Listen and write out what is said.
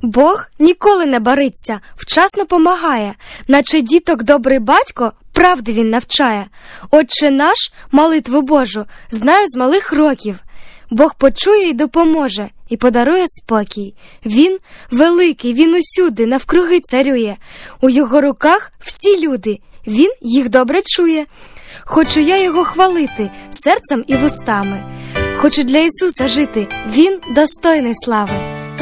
Бог ніколи не бариться, вчасно помагає, наче діток добрий батько, правди він навчає. Отче наш, молитву Божу, знаю з малих років. Бог почує й допоможе, і подарує спокій. Він великий, він усюди, навкруги царює. У його руках всі люди, він їх добре чує. Хочу я його хвалити серцем і вустами. Хочу для Ісуса жити, він достойний слави.